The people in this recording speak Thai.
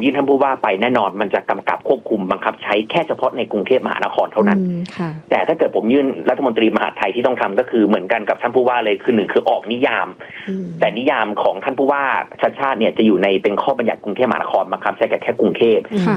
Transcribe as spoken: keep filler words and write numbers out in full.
ยื่นท่านผู้ว่าไปแน่นอนมันจะกำกับควบคุมบังคับใช้แค่เฉพาะในกรุงเทพมหานครเท่านั้นแต่ถ้าเกิดผมยื่นรัฐมนตรีมหาดไทยที่ต้องทำก็คือเหมือนกันกับท่านผู้ว่าเลยคือหนึ่งคือออกนิยามแต่นิยามของท่านผู้ว่าชัชชาติเนี่ยจะอยู่ในเป็นข้อบัญญัติกรุงเทพมหานครบังคับใช้แค่กรุงเทพ